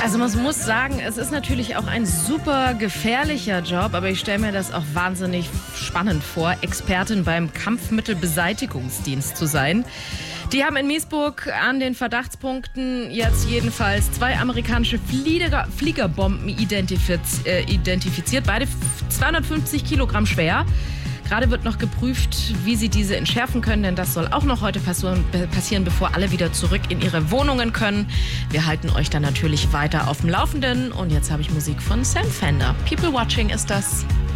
Also man muss sagen, es ist natürlich auch ein super gefährlicher Job, aber ich stelle mir das auch wahnsinnig spannend vor, Expertin beim Kampfmittelbeseitigungsdienst zu sein. Die haben in Miesburg an den Verdachtspunkten jetzt jedenfalls 2 amerikanische Fliegerbomben identifiziert, beide 250 Kilogramm schwer. Gerade wird noch geprüft, wie sie diese entschärfen können, denn das soll auch noch heute passieren, bevor alle wieder zurück in ihre Wohnungen können. Wir halten euch dann natürlich weiter auf dem Laufenden. Und jetzt habe ich Musik von Sam Fender. People Watching ist das.